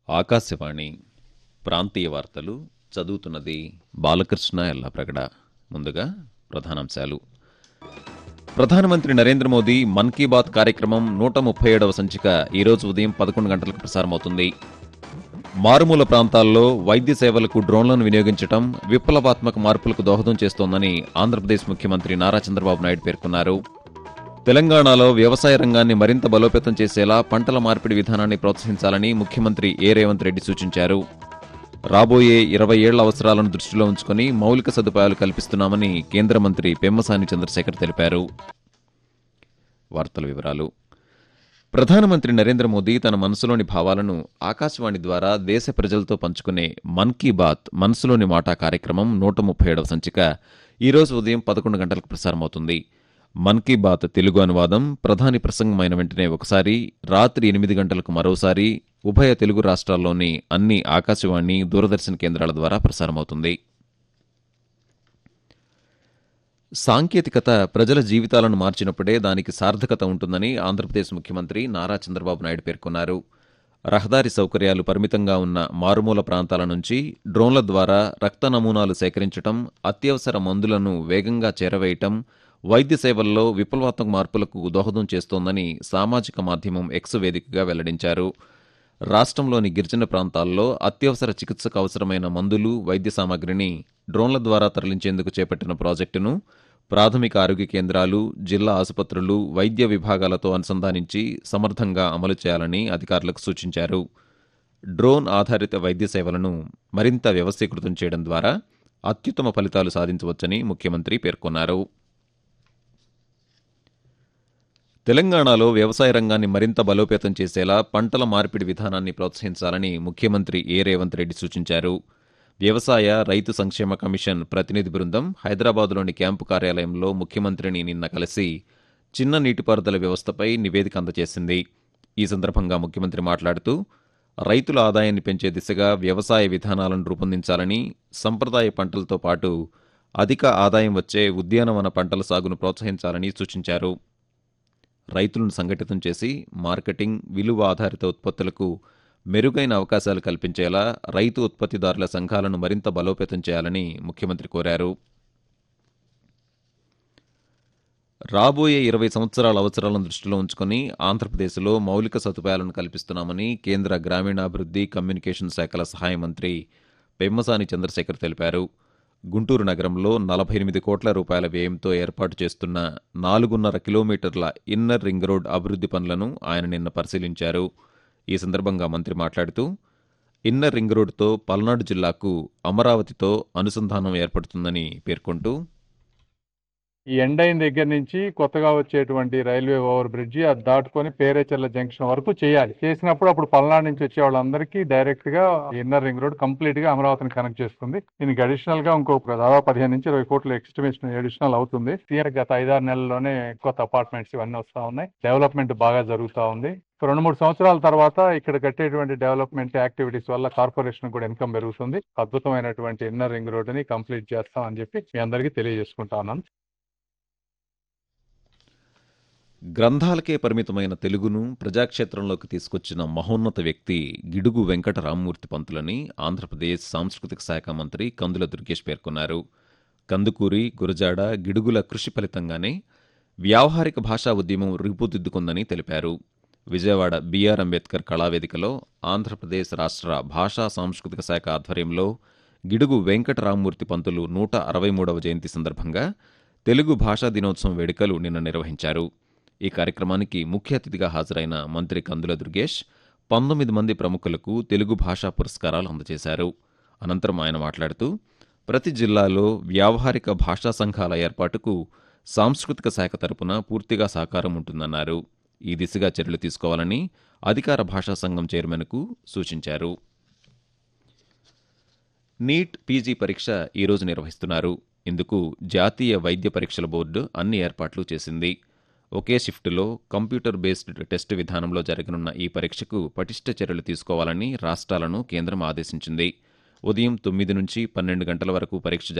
ఆకాశవాణి ప్రాంతీయ వార్తలు చదువుతున్నది బాలకృష్ణ ఎల్లప్రగడ. ముందుగా ప్రధానాంశాలు. ప్రధానమంత్రి నరేంద్ర మోదీ మన్ కీ బాత్ కార్యక్రమం 137వ సంచిక ఈరోజు ఉదయం 11 గంటలకు ప్రసారమవుతుంది. మారుమూల ప్రాంతాల్లో వైద్య సేవలకు డ్రోన్లను వినియోగించడం విప్లవాత్మక మార్పులకు దోహదం చేస్తోందని ఆంధ్రప్రదేశ్ ముఖ్యమంత్రి నారా చంద్రబాబు నాయుడు పేర్కొన్నారు. తెలంగాణలో వ్యవసాయ రంగాన్ని మరింత బలోపేతం చేసేలా పంటల మార్పిడి విధానాన్ని ప్రోత్సహించాలని ముఖ్యమంత్రి రేవంత్ రెడ్డి సూచించారు. రాబోయే 20 ఏళ్ల అవసరాలను దృష్టిలో ఉంచుకుని మౌలిక సదుపాయాలు కల్పిస్తున్నామని కేంద్ర మంత్రి పెమ్మసాని చంద్రశేఖర్ తెలిపారు. వార్తల వివరాలు. ప్రధానమంత్రి నరేంద్ర మోదీ తన మనసులోని భావాలను ఆకాశవాణి ద్వారా దేశ ప్రజలతో పంచుకునే మన్ కీ బాత్ మనసులోని మాట కార్యక్రమం 137వ సంచిక ఈరోజు ఉదయం 11 గంటలకు ప్రసారమవుతుంది. మన్ కీ బాత్ తెలుగు అనువాదం ప్రధాని ప్రసంగమైన వెంటనే ఒకసారి, రాత్రి 8 గంటలకు మరోసారి ఉభయ తెలుగు రాష్ట్రాల్లోని అన్ని ఆకాశవాణి, దూరదర్శన్ కేంద్రాల ద్వారా ప్రసారమవుతుంది. సాంకేతికత ప్రజల జీవితాలను మార్చినప్పుడే దానికి సార్థకత ఉంటుందని ఆంధ్రప్రదేశ్ ముఖ్యమంత్రి నారా చంద్రబాబు నాయుడు పేర్కొన్నారు. రహదారి సౌకర్యాలు పరిమితంగా ఉన్న మారుమూల ప్రాంతాల నుంచి డ్రోన్ల ద్వారా రక్త నమూనాలు సేకరించడం, అత్యవసర మందులను వేగంగా చేరవేయటం వైద్య సేవల్లో విప్లవాత్మక మార్పులకు దోహదం చేస్తోందని సామాజిక మాధ్యమం ఎక్స్ వేదికగా వెల్లడించారు. రాష్ట్రంలోని గిరిజన ప్రాంతాల్లో అత్యవసర చికిత్సకు అవసరమైన మందులు, వైద్య సామగ్రిని డ్రోన్ల ద్వారా తరలించేందుకు చేపట్టిన ప్రాజెక్టును ప్రాథమిక ఆరోగ్య కేంద్రాలు, జిల్లా ఆసుపత్రులు, వైద్య విభాగాలతో అనుసంధానించి సమర్థంగా అమలు చేయాలని అధికారులకు సూచించారు. డ్రోన్ ఆధారిత వైద్య సేవలను మరింత వ్యవస్థీకృతం చేయడం ద్వారా అత్యుత్తమ ఫలితాలు సాధించవచ్చని ముఖ్యమంత్రి పేర్కొన్నారు. తెలంగాణలో వ్యవసాయ రంగాన్ని మరింత బలోపేతం చేసేలా పంటల మార్పిడి విధానాన్ని ప్రోత్సహించాలని ముఖ్యమంత్రి రేవంత్ రెడ్డి సూచించారు. వ్యవసాయ, రైతు సంక్షేమ కమిషన్ ప్రతినిధి బృందం హైదరాబాద్లోని క్యాంపు కార్యాలయంలో ముఖ్యమంత్రిని నిన్న కలిసి చిన్న నీటిపారుదల వ్యవస్థపై నివేదిక అందజేసింది. ఈ సందర్భంగా ముఖ్యమంత్రి మాట్లాడుతూ రైతుల ఆదాయాన్ని పెంచే దిశగా వ్యవసాయ విధానాలను రూపొందించాలని, సంప్రదాయ పంటలతో పాటు అధిక ఆదాయం వచ్చే ఉద్యానవన పంటల సాగును ప్రోత్సహించాలని సూచించారు. రైతులను సంఘటితం చేసి మార్కెటింగ్, విలువ ఆధారిత ఉత్పత్తులకు మెరుగైన అవకాశాలు కల్పించేలా రైతు ఉత్పత్తిదారుల సంఘాలను మరింత బలోపేతం చేయాలని ముఖ్యమంత్రి కోరారు. రాబోయే 20 సంవత్సరాల అవసరాలను దృష్టిలో ఉంచుకుని ఆంధ్రప్రదేశ్లో మౌలిక సదుపాయాలను కల్పిస్తున్నామని కేంద్ర గ్రామీణాభివృద్ధి, కమ్యూనికేషన్ శాఖల సహాయ మంత్రి పెమ్మసాని చంద్రశేఖర్ తెలిపారు. గుంటూరు నగరంలో 48 కోట్ల రూపాయల వ్యయంతో ఏర్పాటు చేస్తున్న 4.5 కిలోమీటర్ల ఇన్నర్ రింగ్ రోడ్ అభివృద్ధి పనులను ఆయన నిన్న పరిశీలించారు. ఈ సందర్భంగా మంత్రి మాట్లాడుతూ ఇన్నర్ రింగ్ రోడ్తో పల్నాడు జిల్లాకు అమరావతితో అనుసంధానం ఏర్పడుతుందని పేర్కొంటూ ఈ ఎండ్ అయిన దగ్గర నుంచి కొత్తగా వచ్చేటువంటి రైల్వే ఓవర్ బ్రిడ్జి అది దాటుకొని పేరేచర్ల జంక్షన్ వరకు చేయాలి. చేసినప్పుడు అప్పుడు పల్నాడు నుంచి వచ్చే వాళ్ళందరికీ డైరెక్ట్ గా ఇన్నర్ రింగ్ రోడ్ కంప్లీట్ గా అమరావతిని కనెక్ట్ చేస్తుంది. దీనికి అడిషనల్ గా ఇంకొక దాదాపు 15 నుంచి 20 కోట్ల ఎస్టిమేషన్ అడిషనల్ అవుతుంది. గత 5-6 నెలల్లోనే కొత్త అపార్ట్మెంట్స్ ఇవన్నీ వస్తా ఉన్నాయి. డెవలప్మెంట్ బాగా జరుగుతా ఉంది. 2-3 సంవత్సరాల తర్వాత ఇక్కడ కట్టేటువంటి డెవలప్మెంట్ యాక్టివిటీస్ వల్ల కార్పొరేషన్ కూడా ఇన్కమ్ పెరుగుతుంది. అద్భుతమైనటువంటి ఇన్నర్ రింగ్ రోడ్ ని కంప్లీట్ చేస్తాం అని చెప్పి మీ అందరికీ తెలియజేసుకుంటా ఉన్నాను. గ్రంథాలకే పరిమితమైన తెలుగును ప్రజాక్షేత్రంలోకి తీసుకొచ్చిన మహోన్నత వ్యక్తి గిడుగు వెంకట రామ్మూర్తి పంతులని ఆంధ్రప్రదేశ్ సాంస్కృతిక శాఖ మంత్రి కందుల దుర్గేష్ పేర్కొన్నారు. కందుకూరి, గురజాడ, గిడుగుల కృషి ఫలితంగానే వ్యావహారిక భాషా ఉద్యమం రూపుదిద్దుకుందని తెలిపారు. విజయవాడ బిఆర్ అంబేద్కర్ కళావేదికలో ఆంధ్రప్రదేశ్ రాష్ట్ర భాషా సాంస్కృతిక శాఖ ఆధ్వర్యంలో గిడుగు వెంకట రామ్మూర్తి పంతులు 163వ జయంతి సందర్భంగా తెలుగు భాషా దినోత్సవం వేడుకలు నిన్న నిర్వహించారు. ఈ కార్యక్రమానికి ముఖ్య అతిథిగా హాజరైన మంత్రి కందుల దుర్గేష్ 19 మంది ప్రముఖులకు తెలుగు భాషా పురస్కారాలు అందజేశారు. అనంతరం ఆయన మాట్లాడుతూ ప్రతి జిల్లాలో వ్యావహారిక భాషా సంఘాల ఏర్పాటుకు సాంస్కృతిక శాఖ తరపున పూర్తిగా సహకారం ఉంటుందన్నారు. ఈ దిశగా చర్యలు తీసుకోవాలని అధికార భాషా సంఘం చైర్మన్కు సూచించారు. నీట్ పీజీ పరీక్ష ఈరోజు నిర్వహిస్తున్నారు. ఇందుకు జాతీయ వైద్య పరీక్షల బోర్డు అన్ని ఏర్పాట్లు చేసింది. ఒకే షిఫ్టులో కంప్యూటర్ బేస్డ్ టెస్టు విధానంలో జరగనున్న ఈ పరీక్షకు పటిష్ట చర్యలు తీసుకోవాలని రాష్ట్రాలను కేంద్రం ఆదేశించింది. ఉదయం 9 నుంచి 12 గంటల వరకు పరీక్ష